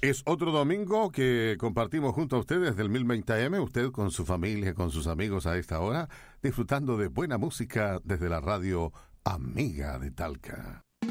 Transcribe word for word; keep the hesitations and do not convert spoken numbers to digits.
Es otro domingo que compartimos junto a ustedes del mil veinte A M, usted con su familia, con sus amigos a esta hora, disfrutando de buena música desde la radio Amiga de Talca.